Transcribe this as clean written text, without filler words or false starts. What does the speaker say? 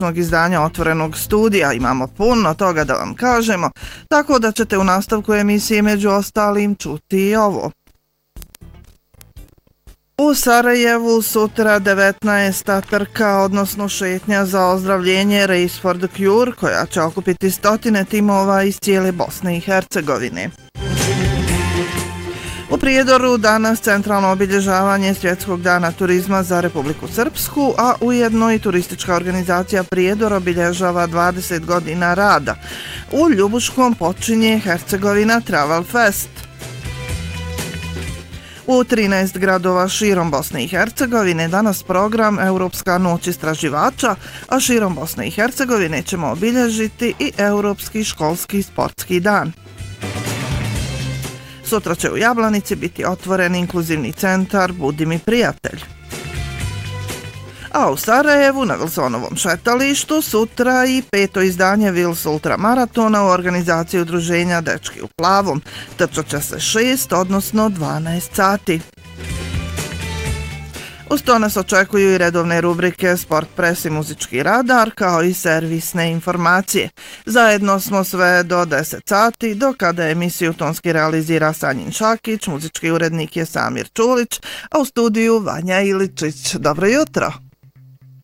mjesečnog izdanja Otvorenog studija. Imamo puno toga da vam kažemo, tako da ćete u nastavku emisije među ostalim čuti i ovo. U Sarajevu sutra 19. trka, odnosno šetnja za ozdravljenje Race for the Cure, koja će okupiti stotine timova iz cijele Bosne i Hercegovine. U Prijedoru danas centralno obilježavanje Svjetskog dana turizma za Republiku Srpsku, a ujedno i turistička organizacija Prijedor obilježava 20 godina rada. U Ljubuškom počinje Hercegovina Travel Fest. U 13 gradova širom Bosne i Hercegovine danas program Europska noć istraživača, a širom Bosne i Hercegovine ćemo obilježiti i Europski školski sportski dan. Sutra će u Jablanici biti otvoren inkluzivni centar Budi mi prijatelj. A u Sarajevu na Vilsonovom šetalištu sutra i 5. izdanje Vils Ultramaratona u organizaciji udruženja Dečki u plavom. Trčat će se 6, odnosno 12 sati. Uz to nas očekuju i redovne rubrike Sport Press i Muzički radar, kao i servisne informacije. Zajedno smo sve do 10 sati, do kada emisiju tonski realizira Sanjin Šakić, muzički urednik je Samir Čulić, a u studiju Vanja Iličić. Dobro jutro!